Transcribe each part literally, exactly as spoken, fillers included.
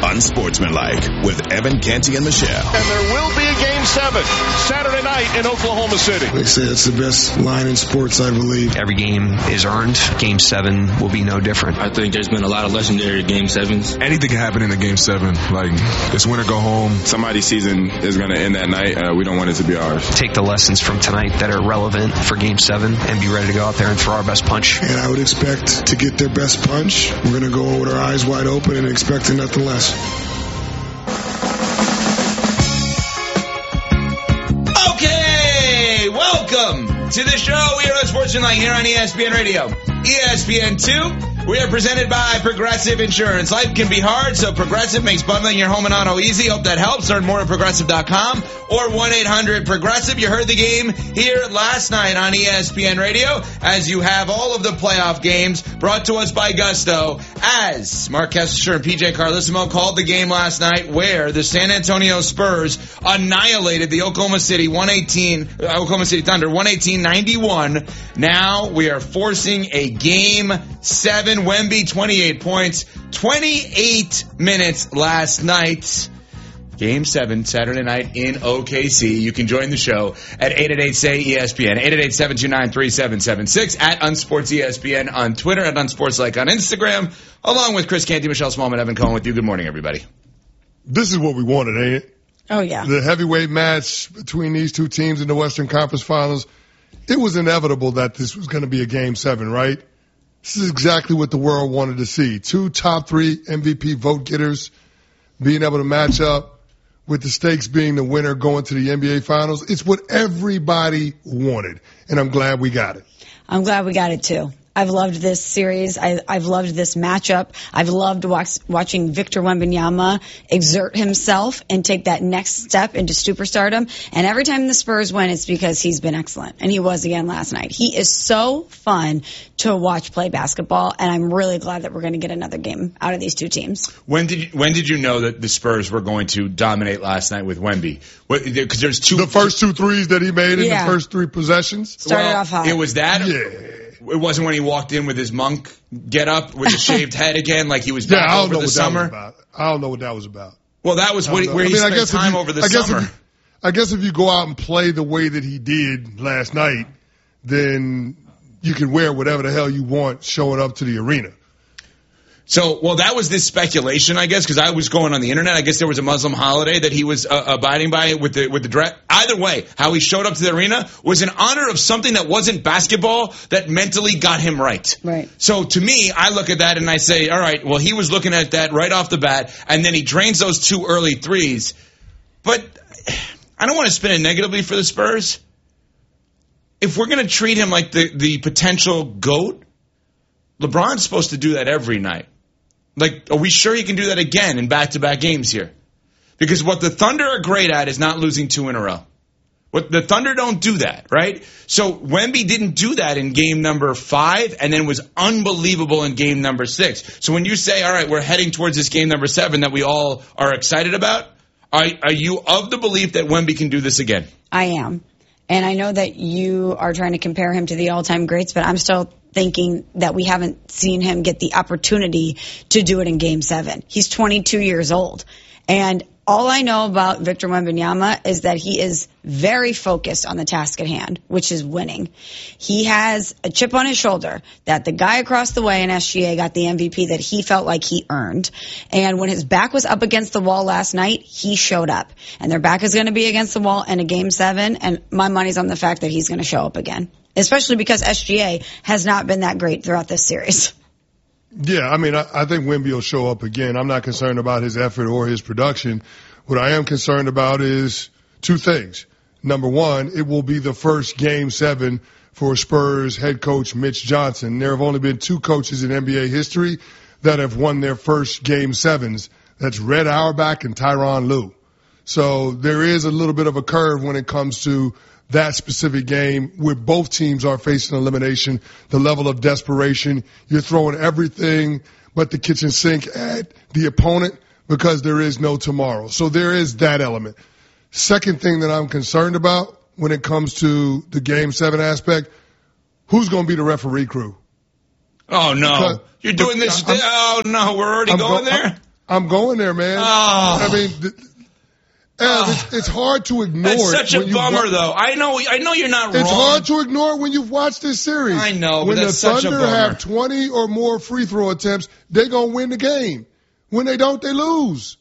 Unsportsmanlike with Evan Canty and Michelle. And there will be a game seven Saturday night in Oklahoma City. They say it's the best line in sports, I believe. Every game is earned. Game seven will be no different. I think there's been a lot of legendary game sevens. Anything can happen in a game seven. Like, it's win or go home. Somebody's season is going to end that night. Uh, we don't want it to be ours. Take the lessons from tonight that are relevant for game seven and be ready to go out there and throw our best punch. And I would expect to get their best punch. We're going to go with our eyes wide open and expecting nothing less. Okay, welcome to the show. We are Unsportsmanlike here on E S P N Radio. E S P N two, we are presented by Progressive Insurance. Life can be hard, so Progressive makes bundling your home and auto easy. Hope that helps. Learn more at Progressive dot com or one eight hundred Progressive. You heard the game here last night on E S P N Radio, as you have all of the playoff games brought to us by Gusto, as Mark Kessler and P J Carlissimo called the game last night where the San Antonio Spurs annihilated the Oklahoma City one eighteen, uh, Oklahoma City Thunder one eighteen ninety-one. Now we are forcing a game seven. Wemby, twenty-eight points, twenty-eight minutes last night. Game seven, Saturday night in O K C. You can join the show at eight eight eight, S A Y, E S P N, eight eight eight, seven two nine, three seven seven six, at Unsports E S P N on Twitter, at Unsportslike on Instagram, along with Chris Canty, Michelle Smallman, Evan Cohen with you. Good morning, everybody. This is what we wanted, ain't it? Oh, yeah. The heavyweight match between these two teams in the Western Conference Finals. It was inevitable that this was going to be a game seven, right? This is exactly what the world wanted to see. Two top three M V P vote getters being able to match up with the stakes being the winner going to the N B A Finals. It's what everybody wanted, and I'm glad we got it. I'm glad we got it, too. I've loved this series. I, I've loved this matchup. I've loved watch, watching Victor Wembanyama exert himself and take that next step into superstardom. And every time the Spurs win, it's because he's been excellent. And he was again last night. He is so fun to watch play basketball, and I'm really glad that we're going to get another game out of these two teams. When did you, when did you know that the Spurs were going to dominate last night with Wemby? Because there's two. The first two threes that he made in yeah. the first three possessions. Started well, off hot. It was that. Yeah. It wasn't when he walked in with his monk get up with a shaved head again, like he was back yeah, I don't over know the what summer. That was about. I don't know what that was about. Well, that was what he, where I he mean, spent time you, over the I guess summer. If you, I guess if you go out and play the way that he did last night, then you can wear whatever the hell you want showing up to the arena. So, well, that was this speculation, I guess, because I was going on the internet. I guess there was a Muslim holiday that he was uh, abiding by with the with the dress. Either way, how he showed up to the arena was in honor of something that wasn't basketball that mentally got him right. Right. So, to me, I look at that and I say, all right, well, he was looking at that right off the bat, and then he drains those two early threes. But I don't want to spin it negatively for the Spurs. If we're going to treat him like the, the potential GOAT, LeBron's supposed to do that every night. Like, are we sure he can do that again in back-to-back games here? Because what the Thunder are great at is not losing two in a row. What the Thunder don't do that, right? So Wemby didn't do that in game number five and then was unbelievable in game number six. So when you say, all right, we're heading towards this game number seven that we all are excited about, are, are you of the belief that Wemby can do this again? I am. And I know that you are trying to compare him to the all-time greats, but I'm still thinking that we haven't seen him get the opportunity to do it in Game seven. He's twenty-two years old. And all I know about Victor Wembanyama is that he is very focused on the task at hand, which is winning. He has a chip on his shoulder that the guy across the way in S G A got the M V P that he felt like he earned. And when his back was up against the wall last night, he showed up. And their back is going to be against the wall in a Game seven, and my money's on the fact that he's going to show up again, especially because S G A has not been that great throughout this series. Yeah, I mean, I, I think Wemby will show up again. I'm not concerned about his effort or his production. What I am concerned about is two things. Number one, it will be the first Game seven for Spurs head coach Mitch Johnson. There have only been two coaches in N B A history that have won their first Game sevens. That's Red Auerbach and Tyronn Lue. So there is a little bit of a curve when it comes to that specific game where both teams are facing elimination, the level of desperation. You're throwing everything but the kitchen sink at the opponent because there is no tomorrow. So there is that element. Second thing that I'm concerned about when it comes to the Game seven aspect, who's going to be the referee crew? Oh, no. Because, You're doing this. I'm, oh, no. We're already I'm going go, there? I'm, I'm going there, man. Oh. I mean, th- Ev, it's, it's hard to ignore. It's such a bummer, wa- though. I know, I know you're not wrong. It's hard to ignore when you've watched this series. I know, but when that's the such a Thunder bummer. have twenty or more free throw attempts, they're gonna win the game. When they don't, they lose.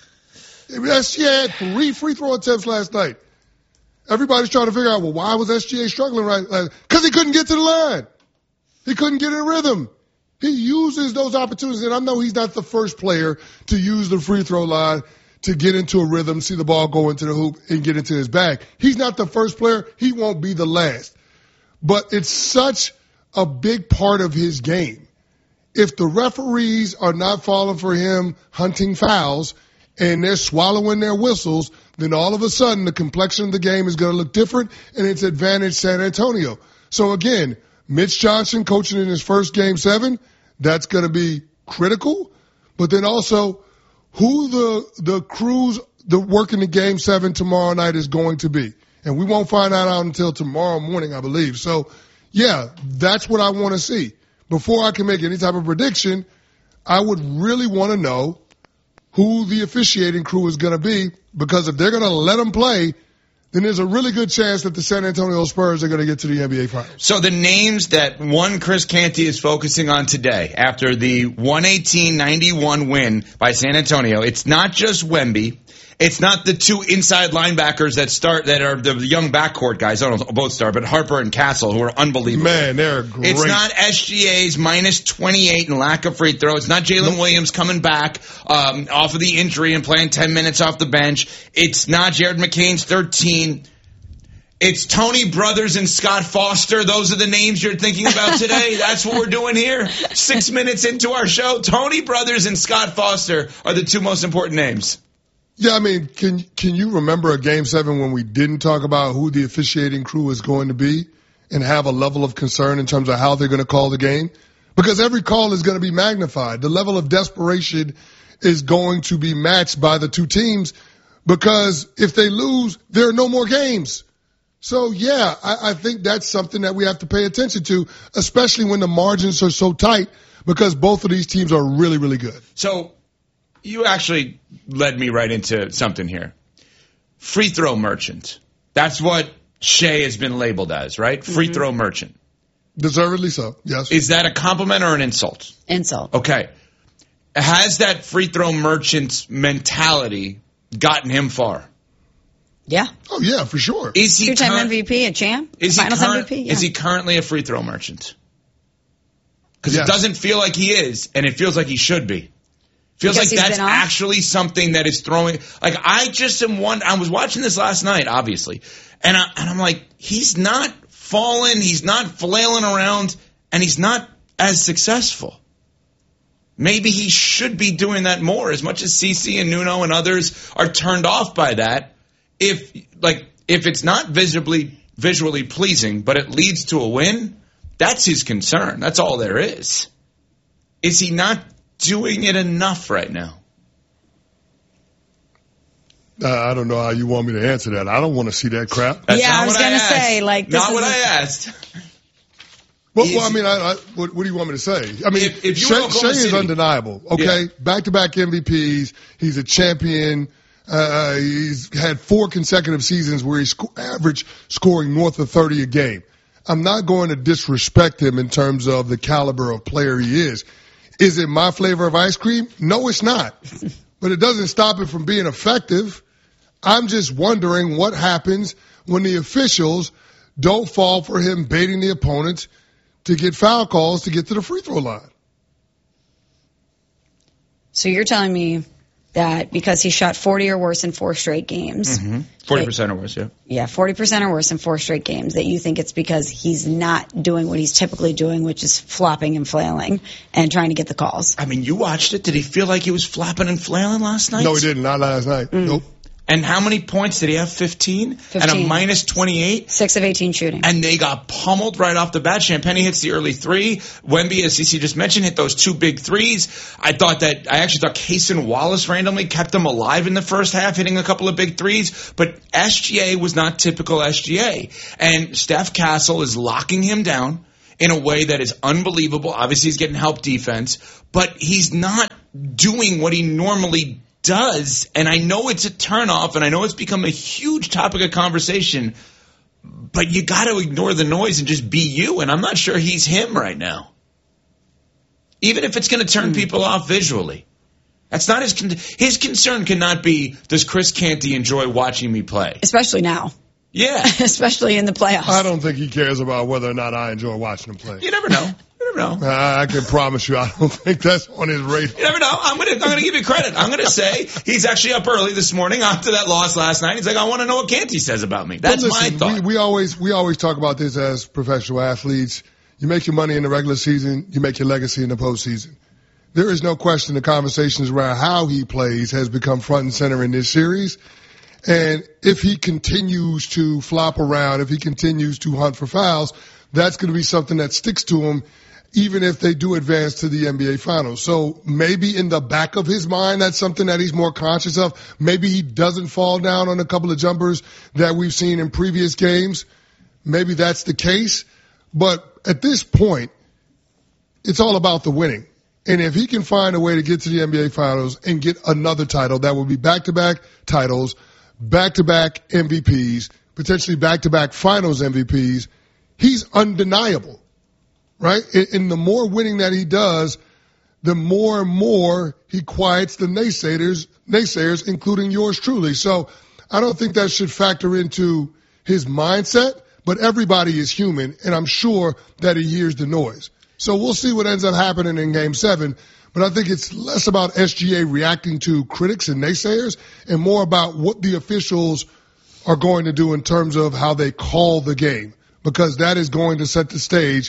S G A had three free throw attempts last night. Everybody's trying to figure out, well, why was S G A struggling right? Because he couldn't get to the line. He couldn't get in rhythm. He uses those opportunities, and I know he's not the first player to use the free throw line to get into a rhythm, see the ball go into the hoop, and get into his bag. He's not the first player. He won't be the last. But it's such a big part of his game. If the referees are not falling for him hunting fouls and they're swallowing their whistles, then all of a sudden the complexion of the game is going to look different, and it's advantage San Antonio. So again, Mitch Johnson coaching in his first game seven, that's going to be critical. But then also who the the crews that working the game seven tomorrow night is going to be. And we won't find that out until tomorrow morning, I believe. So, yeah, that's what I want to see. Before I can make any type of prediction, I would really want to know who the officiating crew is going to be, because if they're going to let them play, then there's a really good chance that the San Antonio Spurs are going to get to the N B A Finals. So the names that one Chris Canty is focusing on today after the one eighteen ninety-one win by San Antonio, it's not just Wemby. It's not the two inside linebackers that start that are the young backcourt guys. I don't know, both start, but Harper and Castle, who are unbelievable. Man, they're great. It's not S G A's minus twenty-eight and lack of free throw. It's not Jalen nope. Williams coming back um, off of the injury and playing ten minutes off the bench. It's not Jared McCain's thirteen. It's Tony Brothers and Scott Foster. Those are the names you're thinking about today. That's what we're doing here. Six minutes into our show, Tony Brothers and Scott Foster are the two most important names. Yeah, I mean, can can you remember a game seven when we didn't talk about who the officiating crew is going to be and have a level of concern in terms of how they're going to call the game? Because every call is going to be magnified. The level of desperation is going to be matched by the two teams, because if they lose, there are no more games. So, yeah, I, I think that's something that we have to pay attention to, especially when the margins are so tight, because both of these teams are really, really good. So you actually led me right into something here. Free throw merchant. That's what Shea has been labeled as, right? Free mm-hmm. throw merchant. Deservedly so, yes. Is that a compliment or an insult? Insult. Okay. Has that free throw merchant's mentality gotten him far? Yeah. Oh, yeah, for sure. Is he two-time cur- M V P, a champ? Is he, Finals cur- M V P? Yeah. Is he currently a free throw merchant? Because yes. it doesn't feel like he is, and it feels like he should be. Feels Because like that's been off? actually something that is throwing. Like, I just am one. I was watching this last night, obviously, and, I, and I'm like, he's not falling, he's not flailing around, and he's not as successful. Maybe he should be doing that more. As much as CeCe and Nuno and others are turned off by that, if like if it's not visibly visually pleasing, but it leads to a win, that's his concern. That's all there is. Is he not doing it enough right now? Uh, I don't know how you want me to answer that. I don't want to see that crap. That's yeah, I was going to say, like, this not is what a- I asked. Well, well I mean, I, I, what, what do you want me to say? I mean, If- if you Shea, were Oklahoma Shea is City- undeniable, okay? Yeah. Back-to-back M V Ps. He's a champion. Uh, he's had four consecutive seasons where he's sco- average scoring north of thirty a game. I'm not going to disrespect him in terms of the caliber of player he is. Is it my flavor of ice cream? No, it's not. But it doesn't stop it from being effective. I'm just wondering what happens when the officials don't fall for him baiting the opponents to get foul calls to get to the free throw line. So you're telling me that because he shot forty or worse in four straight games. Mm-hmm. forty percent or worse, yeah. Yeah, forty percent or worse in four straight games, that you think it's because he's not doing what he's typically doing, which is flopping and flailing and trying to get the calls. I mean, you watched it. Did he feel like he was flapping and flailing last night? No, he didn't. Not last night. Mm. Nope. And how many points did he have? fifteen? fifteen. And a minus twenty-eight? six of eighteen shooting. And they got pummeled right off the bat. Champagny hits the early three. Wemby, as CeCe just mentioned, hit those two big threes. I thought that, I actually thought Cason Wallace randomly kept them alive in the first half, hitting a couple of big threes. But S G A was not typical S G A. And Steph Castle is locking him down in a way that is unbelievable. Obviously, he's getting help defense. But he's not doing what he normally does. And I know it's a turnoff, and I know it's become a huge topic of conversation, but you got to ignore the noise and just be you. And I'm not sure he's him right now. Even if it's going to turn people off visually. That's not his con- his concern cannot be, does Chris Canty enjoy watching me play? Especially now. Yeah. Especially in the playoffs. I don't think he cares about whether or not I enjoy watching him play. You never know. You never know. I, I can promise you, I don't think that's on his radar. You never know. I'm gonna I'm gonna give you credit. I'm gonna say he's actually up early this morning after that loss last night. He's like, I want to know what Canty says about me. That's listen, my thought. We, we always we always talk about this as professional athletes. You make your money in the regular season, you make your legacy in the postseason. There is no question the conversations around how he plays has become front and center in this series. And if he continues to flop around, if he continues to hunt for fouls, that's going to be something that sticks to him, even if they do advance to the N B A Finals. So maybe in the back of his mind, that's something that he's more conscious of. Maybe he doesn't fall down on a couple of jumpers that we've seen in previous games. Maybe that's the case. But at this point, it's all about the winning. And if he can find a way to get to the N B A Finals and get another title, that will be back-to-back titles, back-to-back M V Ps, potentially back-to-back Finals M V Ps, he's undeniable, right? And the more winning that he does, the more and more he quiets the naysayers, naysayers, including yours truly. So I don't think that should factor into his mindset, but everybody is human, and I'm sure that he hears the noise. So we'll see what ends up happening in Game seven. But I think it's less about S G A reacting to critics and naysayers and more about what the officials are going to do in terms of how they call the game, because that is going to set the stage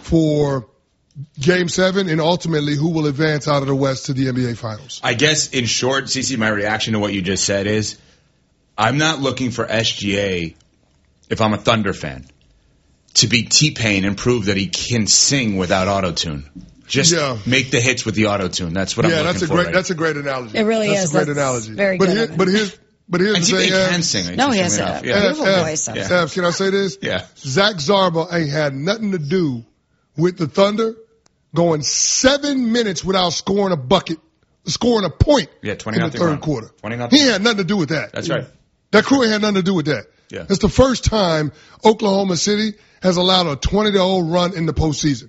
for Game seven and ultimately who will advance out of the West to the N B A Finals. I guess, in short, Cece, my reaction to what you just said is I'm not looking for S G A, if I'm a Thunder fan, to be T-Pain and prove that he can sing without auto-tune. Just yeah. make the hits with the auto-tune. That's what yeah, I'm looking that's a for. great, right that's a great analogy. It really that's is. That's a great that's analogy. Very but good. Here, but here's, but here's and the thing. T-Pain F, can sing. No, he has a yeah. beautiful F, voice. F, yeah. F, can I say this? Yeah. Zach Zarba ain't had nothing to do with the Thunder going seven minutes without scoring a bucket, scoring a point yeah, twenty in the third run. quarter. twenty nothing. He had nothing to do with that. That's right. That crew ain't had nothing to do with that. Yeah. It's the first time Oklahoma City has allowed a twenty to oh run in the postseason.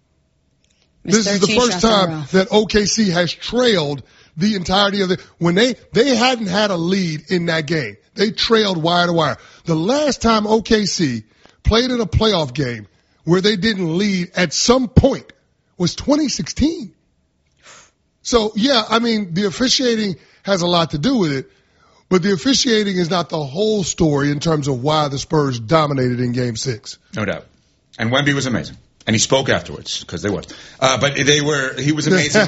This is the first time that O K C has trailed the entirety of the when they they hadn't had a lead in that game. They trailed wire to wire. The last time O K C played in a playoff game where they didn't lead at some point was twenty sixteen. So yeah, I mean the officiating has a lot to do with it, but the officiating is not the whole story in terms of why the Spurs dominated in Game Six. No doubt. And Wemby was amazing. And he spoke afterwards, because they was. Uh, but they were, he was amazing.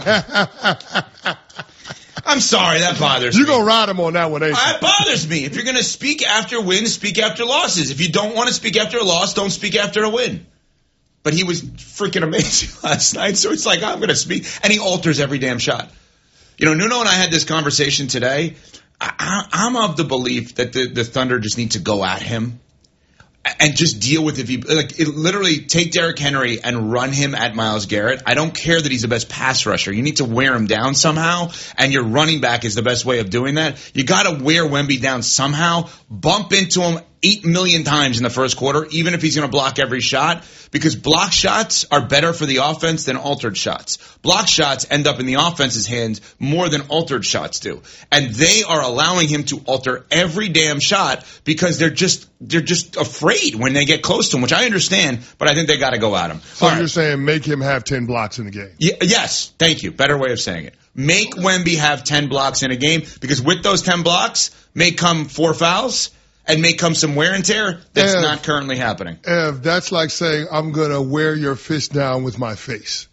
I'm sorry, that bothers you me. You gonna ride him on that one, ain't you? That bothers me. If you're gonna speak after wins, speak after losses. If you don't want to speak after a loss, don't speak after a win. But he was freaking amazing last night, so it's like, I'm gonna speak. And he alters every damn shot. You know, Nuno and I had this conversation today. I, I, I'm of the belief that the, the Thunder just need to go at him. And just deal with if he like it, literally take Derrick Henry and run him at Myles Garrett. I don't care that he's the best pass rusher. You need to wear him down somehow, and your running back is the best way of doing that. You got to wear Wemby down somehow. Bump into him eight million times in the first quarter, even if he's going to block every shot, because block shots are better for the offense than altered shots. Block shots end up in the offense's hands more than altered shots do, and they are allowing him to alter every damn shot because they're just they're just afraid when they get close to him, which I understand, but I think they got to go at him. So All you're right. saying make him have ten blocks in the game? Y- yes, thank you. Better way of saying it. Make Wemby have ten blocks in a game, because with those ten blocks may come four fouls and may come some wear and tear that's Ev, not currently happening. Ev, that's like saying I'm going to wear your fist down with my face.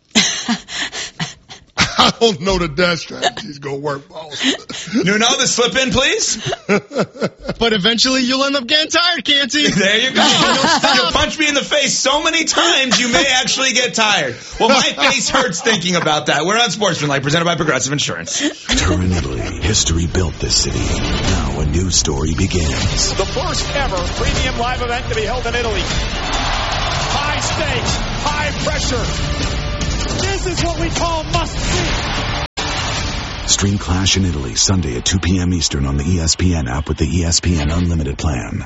I don't know that that strategy is going to work, boss. Nuno, the slip in, please. But eventually you'll end up getting tired, Canty. There you go. You'll punch me in the face so many times you may actually get tired. Well, my face hurts thinking about that. We're on Sportsmanlike, presented by Progressive Insurance. Turin, Italy. History built this city. Now a new story begins. The first ever premium live event to be held in Italy. High stakes, high pressure. This is what we call must see. Stream Clash in Italy Sunday at two p.m. Eastern on the E S P N app with the E S P N Unlimited plan.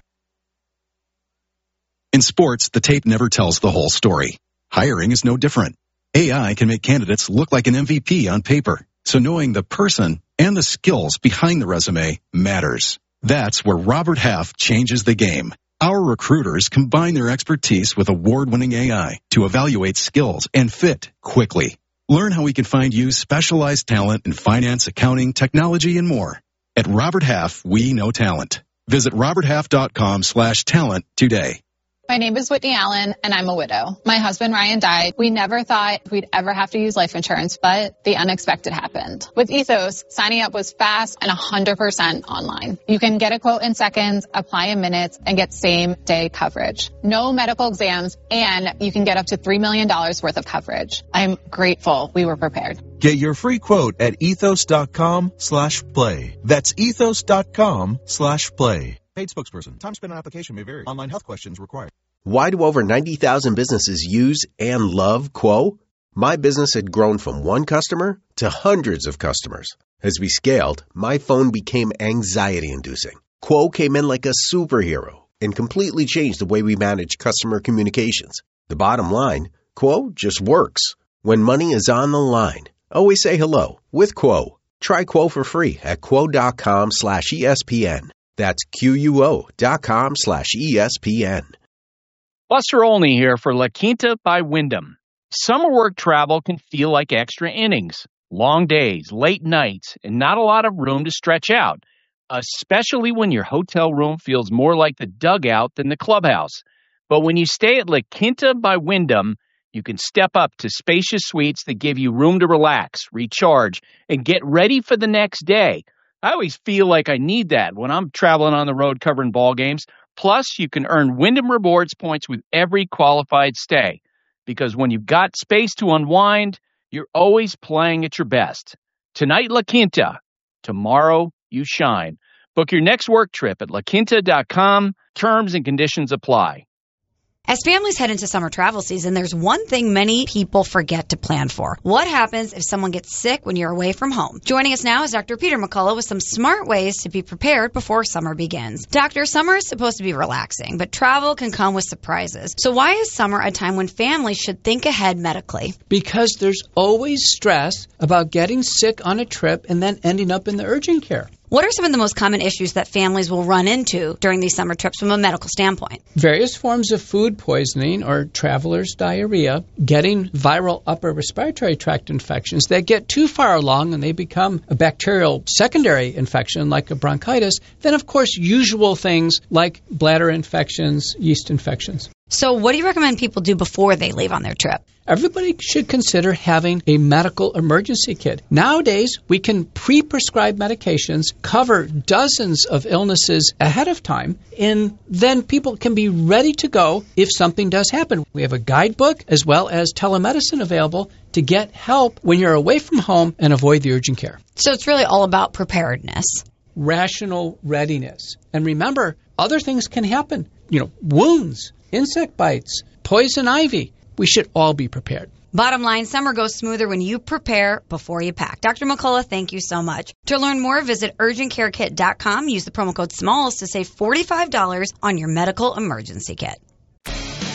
In sports, the tape never tells the whole story. Hiring is no different. A I can make candidates look like an M V P on paper, so knowing the person and the skills behind the resume matters. That's where Robert Half changes the game. Our recruiters combine their expertise with award-winning A I to evaluate skills and fit quickly. Learn how we can find you specialized talent in finance, accounting, technology, and more. At Robert Half, we know talent. Visit roberthalf.com slash talent today. My name is Whitney Allen, and I'm a widow. My husband, Ryan, died. We never thought we'd ever have to use life insurance, but the unexpected happened. With Ethos, signing up was fast and one hundred percent online. You can get a quote in seconds, apply in minutes, and get same-day coverage. No medical exams, and you can get up to three million dollars worth of coverage. I'm grateful we were prepared. Get your free quote at ethos.com slash play. That's ethos.com slash play. Paid spokesperson. Time spent on application may vary. Online health questions required. Why do over ninety thousand businesses use and love Quo? My business had grown from one customer to hundreds of customers. As we scaled, my phone became anxiety-inducing. Quo came in like a superhero and completely changed the way we manage customer communications. The bottom line, Quo just works. When money is on the line, always say hello with Quo. Try Quo for free at quo.com slash ESPN. That's Q-U-O dot com slash E-S-P-N. Buster Olney here for La Quinta by Wyndham. Summer work travel can feel like extra innings. Long days, late nights, and not a lot of room to stretch out, especially when your hotel room feels more like the dugout than the clubhouse. But when you stay at La Quinta by Wyndham, you can step up to spacious suites that give you room to relax, recharge, and get ready for the next day. I always feel like I need that when I'm traveling on the road covering ball games. Plus, you can earn Wyndham Rewards points with every qualified stay. Because when you've got space to unwind, you're always playing at your best. Tonight, La Quinta. Tomorrow, you shine. Book your next work trip at la quinta dot com. Terms and conditions apply. As families head into summer travel season, there's one thing many people forget to plan for. What happens if someone gets sick when you're away from home? Joining us now is Doctor Peter McCullough with some smart ways to be prepared before summer begins. Doctor, summer is supposed to be relaxing, but travel can come with surprises. So why is summer a time when families should think ahead medically? Because there's always stress about getting sick on a trip and then ending up in the urgent care. What are some of the most common issues that families will run into during these summer trips from a medical standpoint? Various forms of food poisoning or traveler's diarrhea, getting viral upper respiratory tract infections that get too far along and they become a bacterial secondary infection like a bronchitis, then of course usual things like bladder infections, yeast infections. So what do you recommend people do before they leave on their trip? Everybody should consider having a medical emergency kit. Nowadays, we can pre-prescribe medications, cover dozens of illnesses ahead of time, and then people can be ready to go if something does happen. We have a guidebook as well as telemedicine available to get help when you're away from home and avoid the urgent care. So it's really all about preparedness. Rational readiness. And remember, other things can happen. You know, wounds, insect bites, poison ivy. We should all be prepared. Bottom line, summer goes smoother when you prepare before you pack. Doctor McCullough, thank you so much. To learn more, visit urgent care kit dot com. Use the promo code SMALLS to save forty-five dollars on your medical emergency kit.